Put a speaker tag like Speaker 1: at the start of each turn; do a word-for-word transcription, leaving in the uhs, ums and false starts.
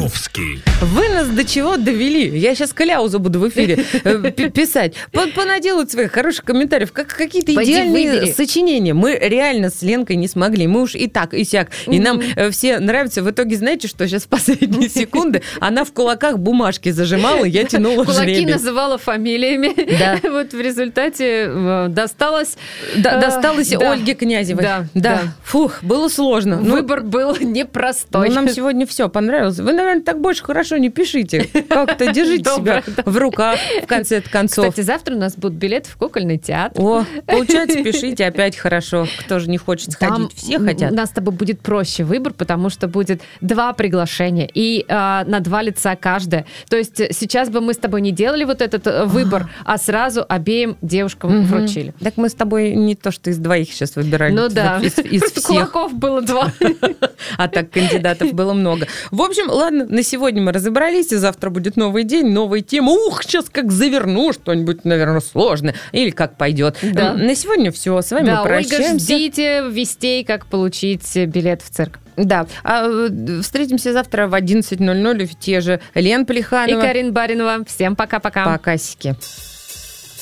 Speaker 1: Маяковский.
Speaker 2: Вы нас до чего довели? Я сейчас кляузу буду в эфире писать. Понаделают своих хороших комментариев. Как какие-то идеальные сочинения. Мы реально с Ленкой не смогли. Мы уж и так, и сяк. И нам все нравится. В итоге, знаете, что сейчас в последние секунды она в кулаках бумажки зажимала, я тянула жребий.
Speaker 3: Кулаки называла фамилиями.
Speaker 2: Да.
Speaker 3: Вот в результате досталось...
Speaker 2: Досталось Ольге Князевой.
Speaker 3: Да.
Speaker 2: Да. Фух, было сложно.
Speaker 3: Выбор был непростой.
Speaker 2: Ну, нам сегодня все понравилось. Вы, наверное, так больше хорошо не пишите. Как-то держите себя в руках, в конце концов.
Speaker 3: Кстати, завтра у нас будут билеты в кукольный театр.
Speaker 2: О, получается, пишите опять хорошо. Кто же не хочет сходить? Все хотят.
Speaker 3: У нас с тобой будет проще выбор, потому что будет два приглашения и э, на два лица каждое. То есть сейчас бы мы с тобой не делали вот этот выбор, а сразу обеим девушкам угу. вручили.
Speaker 2: Так мы с тобой не то, что из двоих сейчас выбирали.
Speaker 3: Ну да.
Speaker 2: Из, из всех.
Speaker 3: Кулаков было два.
Speaker 2: А так кандидатов было много. В общем, ладно, на сегодня мы разобрались, и завтра будет новый день, новая тема. Ух, сейчас как заверну что-нибудь, наверное, сложное. Или как пойдет.
Speaker 3: Да.
Speaker 2: На сегодня все. С вами
Speaker 3: да,
Speaker 2: мы прощаемся.
Speaker 3: Ольга, ждите вестей, как получить билет в цирк.
Speaker 2: Да. А, встретимся завтра в одиннадцать ноль ноль в те же Лен Плеханова
Speaker 3: и Карин Баринова. Всем пока-пока.
Speaker 2: Покасики.